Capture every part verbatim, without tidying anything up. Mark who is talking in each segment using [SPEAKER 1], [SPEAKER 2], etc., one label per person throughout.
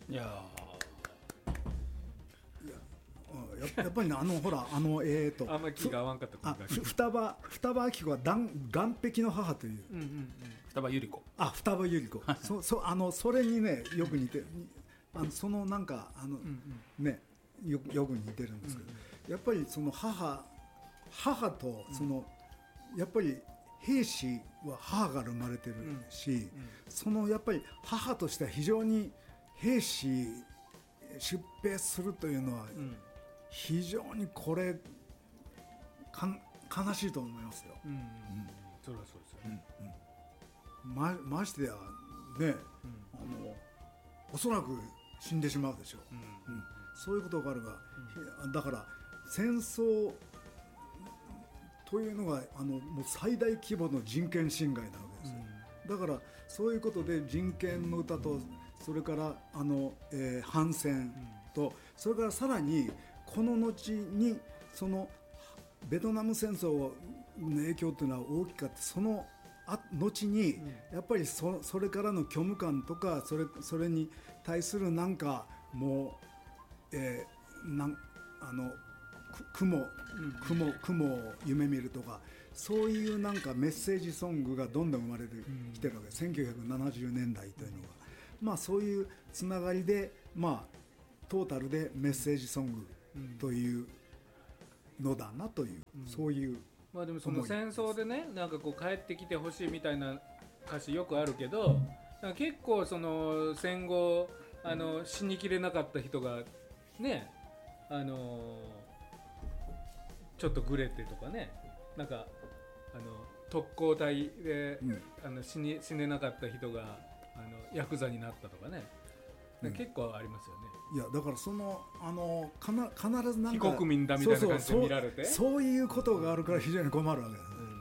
[SPEAKER 1] いや
[SPEAKER 2] や, やっぱりねあのほらあのえーと
[SPEAKER 3] あんまり気が合わんかった
[SPEAKER 2] あふ双葉双葉明子は岸壁の母という、
[SPEAKER 3] うんうんうん、
[SPEAKER 1] 双葉百合子
[SPEAKER 2] あ双葉百合子そ, そ, あのそれにねよく似てあのそのなんかあの、うんうん、ね よ, よく似てるんですけど、うんうん、やっぱりその母母とその、うん、やっぱり兵士は母から生まれてるし、うんうん、そのやっぱり母としては非常に兵士出兵するというのは、うん非常にこれか悲しいと思いますよ、うんうんうん、
[SPEAKER 3] それはそうですよね、
[SPEAKER 2] うんうん、ま, ましてやね、うん、あのおそらく死んでしまうでしょう、うんうん、そういうことがあるが、うん、だから戦争というのがあのもう最大規模の人権侵害なわけですよ、うん、だからそういうことで人権の歌とそれからあの、えー、反戦と、それからさらにこの後にそのベトナム戦争の影響というのは大きかった。その後にやっぱり そ, それからの虚無感とか それ, それに対するなんかもう、えー、なんあの雲雲雲を夢見るとかそういうなんかメッセージソングがどんどん生まれてきてるわけです、せんきゅうひゃくななじゅうねんだいというのが、まあ、そういうつながりで、まあ、トータルでメッセージソングというのだなという、うん、そういう
[SPEAKER 3] まあでもその戦争でねなんかこう帰ってきてほしいみたいな歌詞よくあるけど、なんか結構その戦後あの死にきれなかった人がねあのちょっとグレてとかねなんかあの特攻隊で、うん、あの 死, に死ねなかった人があのヤクザになったとかね、うん、結構ありますよね。
[SPEAKER 2] いやだからそのあのかな必ずなんか
[SPEAKER 3] 非国民だみたいな感じで見られて
[SPEAKER 2] そう, そう, そう, そういうことがあるから非常に困るわけです、うんうん、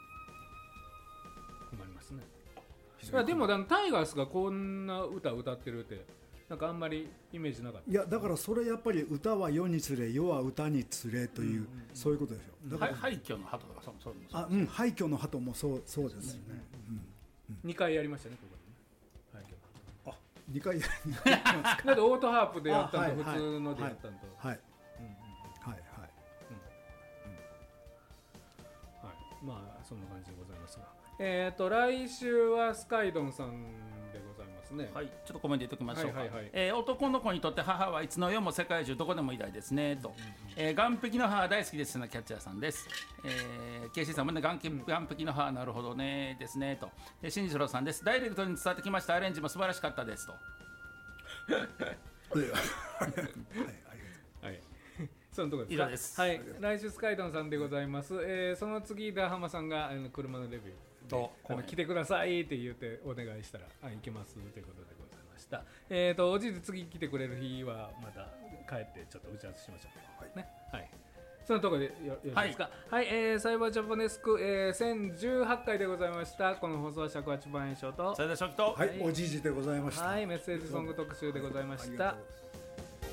[SPEAKER 3] 困りますね。いやでもタイガースがこんな歌歌ってるってなんかあんまりイメージなかった。
[SPEAKER 2] いやだからそれやっぱり歌は世につれ世は歌につれという、うんうんうん、そういうことでしょ。だから
[SPEAKER 1] 廃墟の鳩とかそうそうそう
[SPEAKER 2] あ、うん、廃墟の鳩もそうそうですよね、うんうん
[SPEAKER 3] うん、にかいやりましたねここでね廃墟の
[SPEAKER 2] 鳩。あにかいやりま
[SPEAKER 3] しただってオートハープでやったのと普通のでやったのと
[SPEAKER 2] はいはいはい、うんうん、はいはい、
[SPEAKER 3] うんはい、まあそんな感じでございますが、えーと来週はスカイドンさんでございますね。
[SPEAKER 1] はい、ちょっとコメント言っておきましょうか、
[SPEAKER 3] はいはいはい
[SPEAKER 1] えー、男の子にとって母はいつの世も世界中どこでも偉大ですねと、うんうんえー、岸壁の母大好きですなキャッチャーさんです、えー、ケーシーさんもね岸壁の母なるほどねですねと、で新次郎さんです。ダイレクトに伝わってきました。アレンジも素晴らしかったですと
[SPEAKER 2] はい
[SPEAKER 3] はいそのとこですか。
[SPEAKER 1] 以上です。
[SPEAKER 3] はい、来週スカイドンさんでございます、えー、その次ダーハマさんがあの車のレビューとあの来てくださいって言ってお願いしたらあ行けますということでございました。えーとおじいで次来てくれる日はまた帰ってちょっと打ち合わせしましょう、はいねはい、そのところで よ, よろしいですか。はい、はいえー、サイバージャパネスク、えー、せんじゅうはちかいでございました。この放送は尺八番演唱と
[SPEAKER 1] それで初期と、
[SPEAKER 2] はい、おじいじでございました。
[SPEAKER 3] はい、メッセージソング特集でございました。